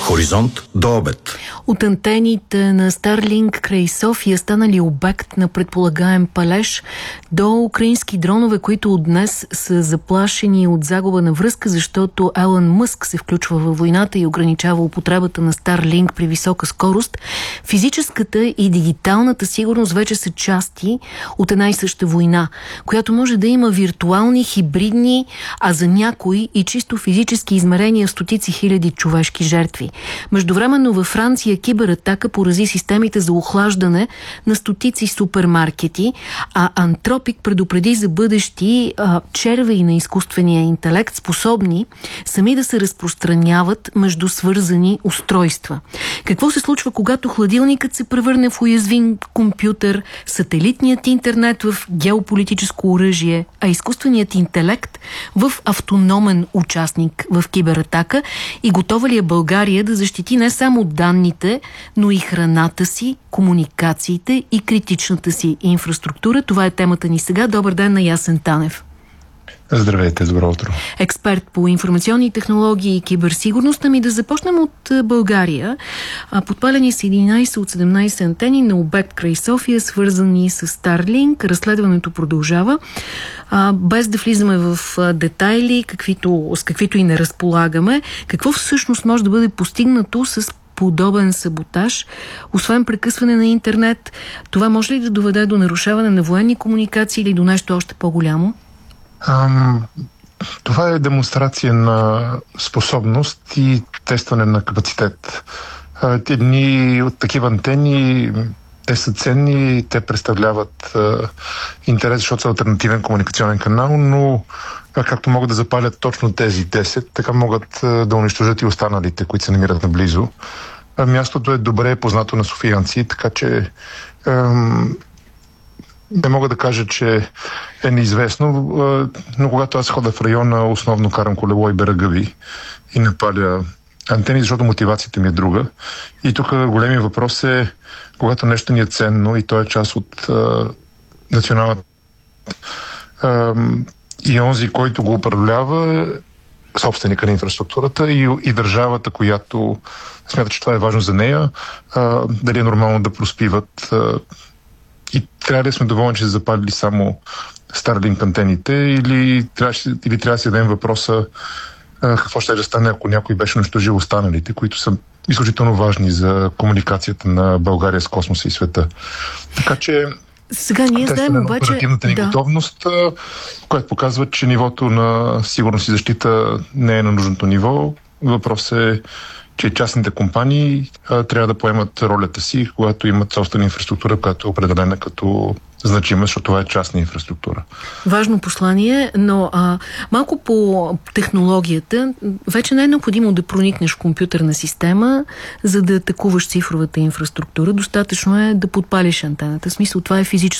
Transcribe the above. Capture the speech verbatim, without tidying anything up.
Хоризонт до обед. От антените на Старлинк край София станали обект на предполагаем палеж до украински дронове, които от днес са заплашени от загуба на връзка, защото Елън Мъск се включва във войната и ограничава употребата на Старлинк при висока скорост. Физическата и дигиталната сигурност вече са части от една и съща война, която може да има виртуални, хибридни, а за някои и чисто физически измерения в стотици хиляди човешки жертви. Междувременно във Франция кибератака порази системите за охлаждане на стотици супермаркети, а Антропик предупреди за бъдещи а, червеи на изкуствения интелект, способни сами да се разпространяват между свързани устройства. Какво се случва, когато хладилникът се превърне в уязвим компютър, сателитният интернет в геополитическо оръжие, а изкуственият интелект в автономен участник в кибератака, и готова ли е България да защити не само данните, но и храната си, комуникациите и критичната си инфраструктура? Това е темата ни сега. Добър ден на Ясен Танев. Здравейте, добро утро. Експерт по информационни технологии и киберсигурност. Ами да започнем от България. Подпалени са единайсет от седемнайсет антени на обект край София, свързани с Старлинк. Разследването продължава. Без да влизаме в детайли, каквито, с каквито и не разполагаме, какво всъщност може да бъде постигнато с подобен саботаж, освен прекъсване на интернет? Това може ли да доведе до нарушаване на военни комуникации или до нещо още по-голямо? Ам, това е демонстрация на способност и тестване на капацитет. Едни от такива антени, те са ценни, те представляват а, интерес, защото са алтернативен комуникационен канал, но а, както могат да запалят точно тези десет, така могат а, да унищожат и останалите, които се намират наблизо. А, мястото е добре познато на софиянци, така че ам, не мога да кажа, че е неизвестно, но когато аз хода в района, основно карам колело и бера гъби и напаля антени, защото мотивацията ми е друга. И тук големият въпрос е, когато нещо ни е ценно и то е част от а, националната а, и онзи, който го управлява, собственика на инфраструктурата и, и държавата, която смята, че това е важно за нея, а, дали е нормално да проспиват. А, И трябва да сме доволни, че са запалили само Старлинк антените, или трябва, или трябва да си дадем въпроса а, какво ще да стане, ако някой беше унищожил останалите, които са изключително важни за комуникацията на България с космоса и света. Така че сега ние знаем обаче оперативната ни да. готовност, която показва, че нивото на сигурност и защита не е на нужното ниво. Въпрос е, че частните компании а, трябва да поемат ролята си, когато имат собствена инфраструктура, която е определена като значима, защото това е частна инфраструктура. Важно послание, но а, малко по технологията. Вече не е необходимо да проникнеш в компютърна система, за да атакуваш цифровата инфраструктура. Достатъчно е да подпалиш антената. В смисъл, това е физическо